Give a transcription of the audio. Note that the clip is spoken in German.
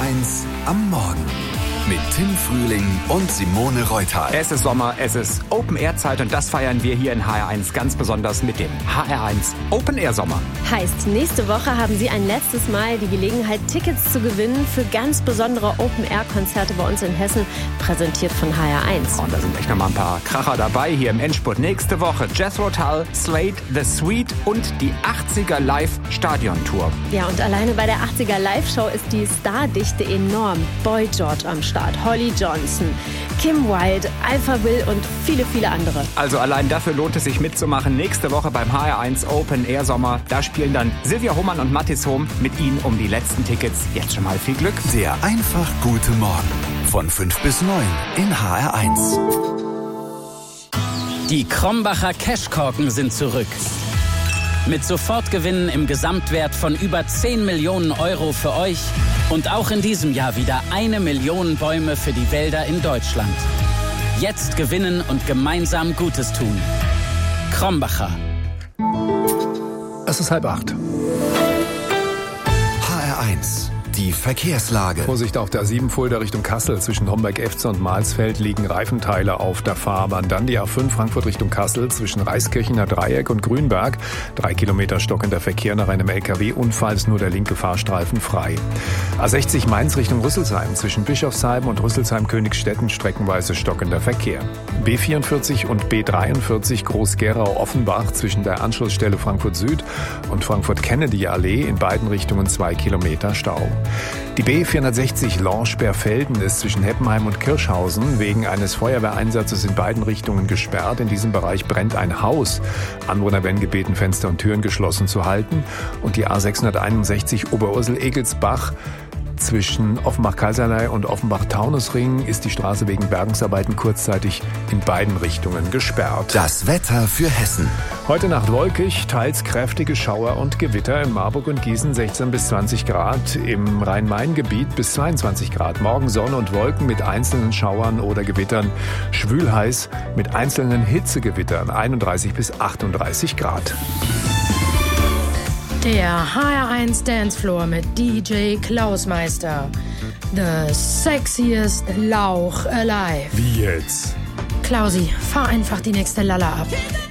HR1 am Morgen. Mit Tim Frühling und Simone Reuthal. Es ist Sommer, es ist Open-Air-Zeit und das feiern wir hier in HR1 ganz besonders mit dem HR1 Open-Air-Sommer. Heißt, nächste Woche haben Sie ein letztes Mal die Gelegenheit, Tickets zu gewinnen für ganz besondere Open-Air-Konzerte bei uns in Hessen, präsentiert von HR1. Und da sind echt noch mal ein paar Kracher dabei hier im Endspurt. Nächste Woche Jethro Tull, Slade, The Sweet und die 80er Live-Stadion-Tour. Ja, und alleine bei der 80er Live-Show ist die Stardichte enorm. Boy George am Start, Holly Johnson, Kim Wilde, Alpha Will und viele, viele andere. Also allein dafür lohnt es sich mitzumachen. Nächste Woche beim HR1 Open Air Sommer. Da spielen dann Silvia Hohmann und Mathis Hohm mit Ihnen um die letzten Tickets. Jetzt schon mal viel Glück. Der einfach gute Morgen von 5 bis 9 in HR1. Die Krombacher Cashkorken sind zurück. Mit Sofortgewinnen im Gesamtwert von über 10 Millionen Euro für euch und auch in diesem Jahr wieder 1 Million Bäume für die Wälder in Deutschland. Jetzt gewinnen und gemeinsam Gutes tun. Krombacher. Es ist 7:30. HR1, die Verkehrslage. Vorsicht auf der A7 Fulda Richtung Kassel. Zwischen Homberg-Efze und Mahlsfeld liegen Reifenteile auf der Fahrbahn. Dann die A5 Frankfurt Richtung Kassel zwischen Reiskirchener Dreieck und Grünberg. 3 Kilometer stockender Verkehr nach einem LKW-Unfall, ist nur der linke Fahrstreifen frei. A60 Mainz Richtung Rüsselsheim. Zwischen Bischofsheim und Rüsselsheim-Königsstetten streckenweise stockender Verkehr. B44 und B43 Groß-Gerau-Offenbach zwischen der Anschlussstelle Frankfurt Süd und Frankfurt-Kennedy-Allee in beiden Richtungen 2 Kilometer Stau. Die B460 Lorsch-Berfelden ist zwischen Heppenheim und Kirschhausen wegen eines Feuerwehreinsatzes in beiden Richtungen gesperrt. In diesem Bereich brennt ein Haus. Anwohner werden gebeten, Fenster und Türen geschlossen zu halten. Und die A661 Oberursel-Egelsbach zwischen Offenbach-Kaiserlei und Offenbach-Taunusring ist die Straße wegen Bergungsarbeiten kurzzeitig in beiden Richtungen gesperrt. Das Wetter für Hessen. Heute Nacht wolkig, teils kräftige Schauer und Gewitter. In Marburg und Gießen 16 bis 20 Grad. Im Rhein-Main-Gebiet bis 22 Grad. Morgen Sonne und Wolken mit einzelnen Schauern oder Gewittern. Schwül-heiß mit einzelnen Hitzegewittern. 31 bis 38 Grad. Der HR1 Dancefloor mit DJ Klausmeister. The sexiest Lauch alive. Wie jetzt? Klausi, fahr einfach die nächste Lalla ab.